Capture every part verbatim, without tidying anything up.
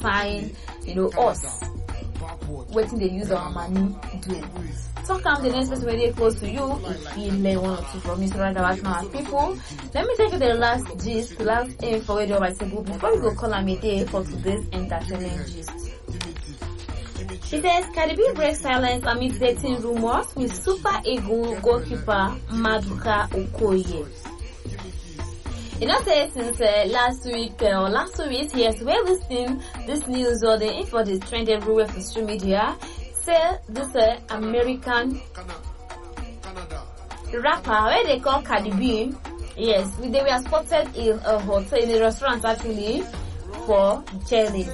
find, you know, us waiting they use our money do. Talk am the next person when they close to you if you learn one or two from Mister Right about now people. Let me take you the last gist, the last info where you by simple before we go call am a day for today's entertainment gist. She says Cardi B breaks silence amid dating rumors with Super Eagles goalkeeper Maduka Okoye. You know, say since uh, last week uh, or last two weeks, yes, we're listening this news or the info is trending everywhere for social media. Say this uh, American rapper where they call Cardi B, yes, they were spotted in a hotel, in a restaurant actually, for jelly.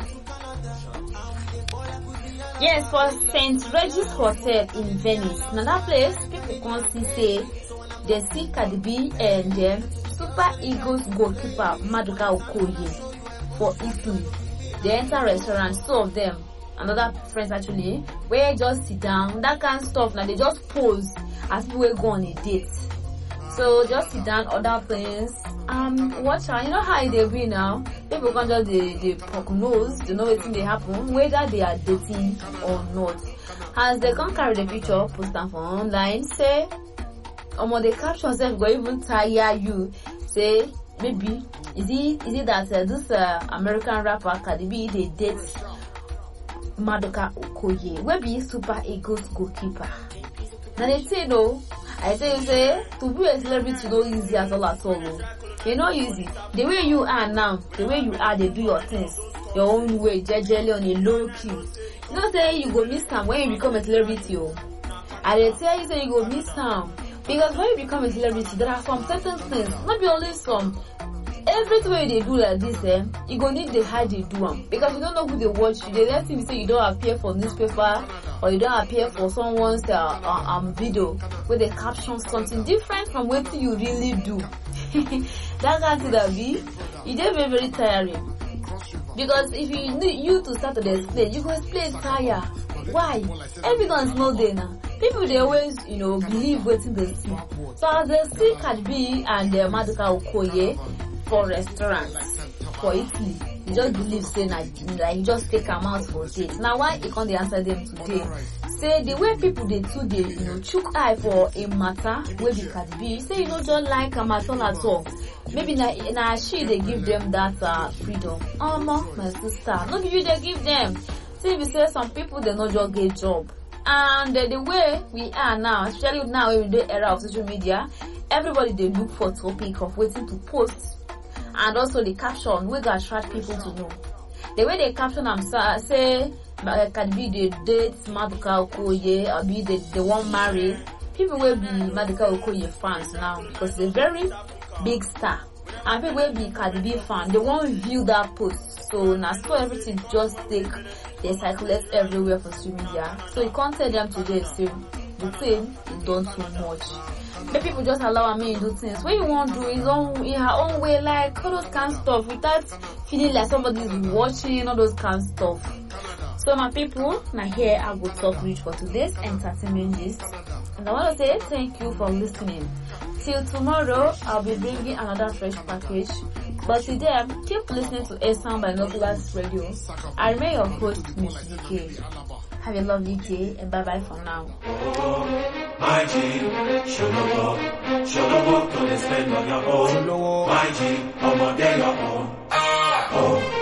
Yes, for Saint Regis Hotel in Venice. Now that place, people can see say they see Cardi B and them. Um, Super Eagles goalkeeper Maduka Okoye for Italy. They enter restaurant, two of them, another friends actually, where just sit down, that kind of stuff. Now they just pose as people go on a date. So just sit down, other things. Um, watch out. You know how they be now. People can just they they poke nose, they know what they happen, whether they are dating or not. As they can carry the picture, post them for online, say. Um, the caption says go even tire you. Say maybe is it is it that uh, this uh, American rapper Cardi B they date Maduka Okoye, where be Super Eagles goalkeeper. Now they say no, I tell you say to be a celebrity no easy at all at all. You know easy. The way you are now, the way you are, they do your things your own way, jejely on a low key. You know say you go miss time when you become a celebrity. Oh, I they tell you say you go miss time. Because when you become a celebrity, there are some certain things, not be only some. Every way they do like this, eh, you gonna need the how they do them. Because you don't know who they watch. They let him say you don't appear for newspaper or you don't appear for someone's uh, uh, um video where they caption something different from what you really do. That can't that be. It is very very tiring. Because if you need you to start to explain, you go explain tire. Why? Evidence no there now. People they always, you know, believe waiting they see. So as they see Cardi B and uh, Maduka Okoye for restaurants for Italy, you just believe saying that like, you just take them out for dates. Now why you can't answer them today? Say the way people they do they you know chook eye for a matter where be Cardi B. Say you know just like a matter at all. Maybe na na she they give them that uh, freedom. Oh no, my sister, no give you they give them. See we say some people they not just get job. And uh, the way we are now, especially now in the era of social media, everybody they look for topic of waiting to post, and also the caption we gonna attract people to know. The way they caption them say, uh, Cardi B they date Maduka Okoye, or be they they won't marry. People will be Maduka Okoye fans now because they're very big star, and people will be Cardi B fan. They won't view that post, so now so everything just take. They circulate everywhere for social media. So you can't tell them today, so the thing is done too much. But people just allow me to do things. When you want to do his own in her own way, like all those kind of stuff, without feeling like somebody's watching, all those kind of stuff. So my people, now here I will talk rich for today's entertainment gist. And I want to say thank you for listening. Till tomorrow, I'll be bringing another fresh package. But today, keep listening to A Sound Binoculars Radio. I remain your host, Miss V K. Have a lovely day and bye bye for now. My G, show the walk, show the walk, don't spend on your own. My G, I'm on your own. Oh.